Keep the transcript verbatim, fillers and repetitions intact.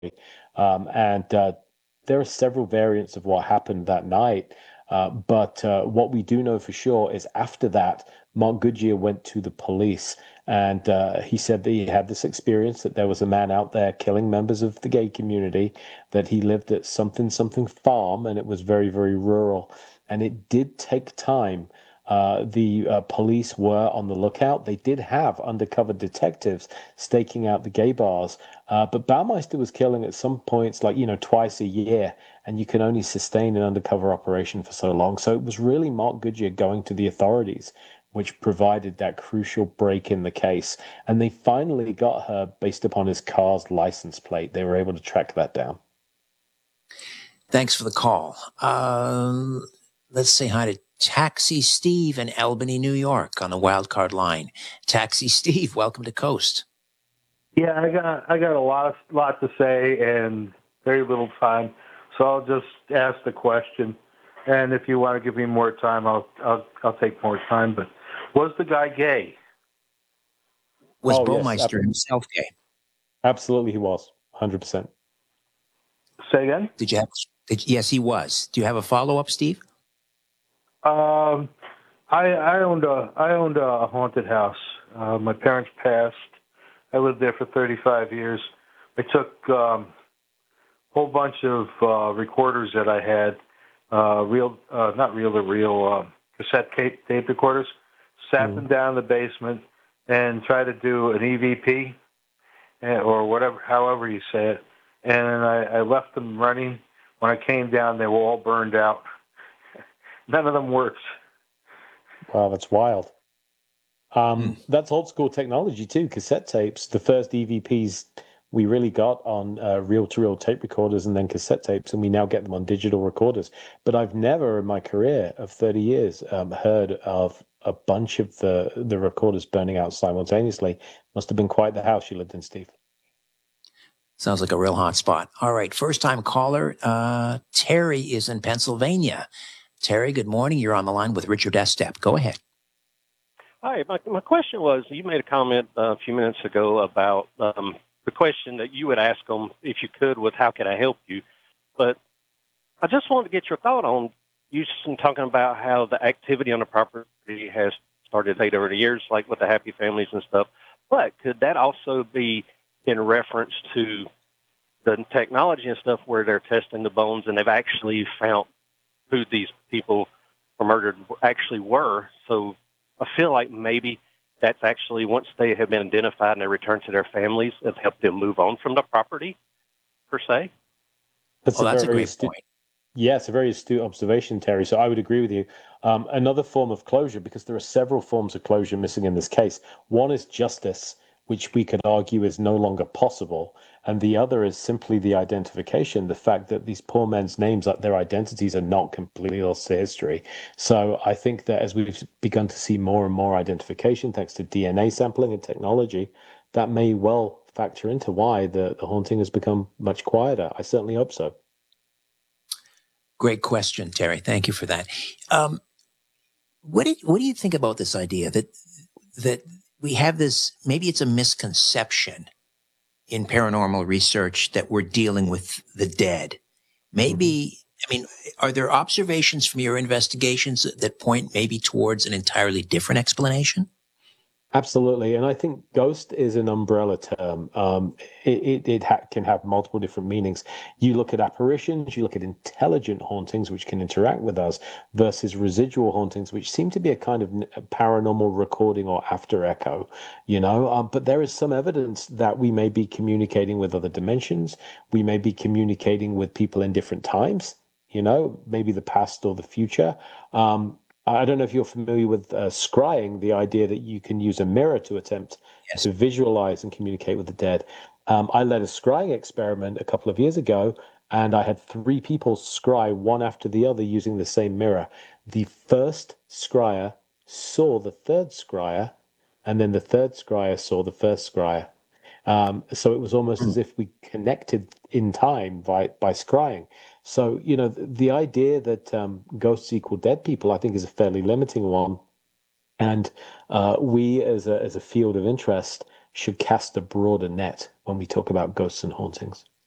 Um, and uh, there are several variants of what happened that night. Uh, but uh, what we do know for sure is after that, Mark Goodyear went to the police and uh, he said that he had this experience that there was a man out there killing members of the gay community, that he lived at something something farm and it was very, very rural. And it did take time. Uh, the uh, police were on the lookout. They did have undercover detectives staking out the gay bars. Uh, but Baumeister was killing at some points, like, you know, twice a year, and you can only sustain an undercover operation for so long. So it was really Mark Goodyear going to the authorities, which provided that crucial break in the case. And they finally got her based upon his car's license plate. They were able to track that down. Thanks for the call. Um, let's say hi to Taxi Steve in Albany, New York on the wildcard line. Taxi Steve, welcome to Coast. Yeah, I got I got a lot lot to say and very little time, so I'll just ask the question. And if you want to give me more time, I'll I'll I'll take more time. But was the guy gay? Was Oh, yes, Baumeister ab- himself gay? absolutely he was, one hundred percent. Say again? Did you have? Did, yes, he was. Do you have a follow up, Steve? Um, I I owned a I owned a haunted house. Uh, my parents passed. I lived there for thirty-five years. I took um, a whole bunch of uh, recorders that I had, uh, real uh, not reel to reel, uh, cassette tape, tape recorders, sat Mm. them down in the basement, and tried to do an E V P eh, or whatever, however you say it. And I, I left them running. When I came down, they were all burned out. None of them worked. Wow, that's wild. Hmm. Um, that's old school technology too. Cassette tapes. The first E V Ps we really got on uh, reel-to-reel tape recorders and then cassette tapes, and we now get them on digital recorders. But I've never in my career of thirty years um, heard of a bunch of the the recorders burning out simultaneously. Must have been quite the house you lived in, Steve. Sounds like a real hot spot. All right, first time caller. Uh, Terry is in Pennsylvania. Terry, good morning. You're on the line with Richard Estep. Go ahead. Hi, my, my question was, you made a comment uh, a few minutes ago about um, the question that you would ask them if you could was, how can I help you? But I just wanted to get your thought on you s- talking about how the activity on the property has started late over the years, like with the happy families and stuff. But could that also be in reference to the technology and stuff where they're testing the bones and they've actually found who these people were murdered actually were? So I feel like maybe that's actually, once they have been identified and they return to their families, it's helped them move on from the property, per se. That's Oh, a that's a very great astute. point. Yeah, it's a very astute observation, Terry. So I would agree with you. Um, another form of closure, because there are several forms of closure missing in this case. One is justice, which we could argue is no longer possible. And the other is simply the identification, the fact that these poor men's names, like their identities, are not completely lost to history. So I think that as we've begun to see more and more identification, thanks to D N A sampling and technology, that may well factor into why the, the haunting has become much quieter. I certainly hope so. Great question, Terry. Thank you for that. Um, what do what do you think about this idea that that we have this? Maybe it's a misconception in paranormal research that we're dealing with the dead. Mhm. Maybe, I mean, are there observations from your investigations that point maybe towards an entirely different explanation? Absolutely, and I think ghost is an umbrella term. Um, it it, it ha can have multiple different meanings. You look at apparitions, you look at intelligent hauntings, which can interact with us, versus residual hauntings, which seem to be a kind of n- a paranormal recording or after echo. You know, um, but there is some evidence that we may be communicating with other dimensions. We may be communicating with people in different times. You know, maybe the past or the future. Um, I don't know if you're familiar with uh, scrying, the idea that you can use a mirror to attempt Yes. to visualize and communicate with the dead. Um, I led a scrying experiment a couple of years ago, and I had three people scry one after the other using the same mirror. The first scryer saw the third scryer, and then the third scryer saw the first scryer. Um, so it was almost Hmm. as if we connected in time by by scrying. So, you know, the, the idea that um, ghosts equal dead people, I think, is a fairly limiting one. And uh, we, as a as a field of interest, should cast a broader net when we talk about ghosts and hauntings.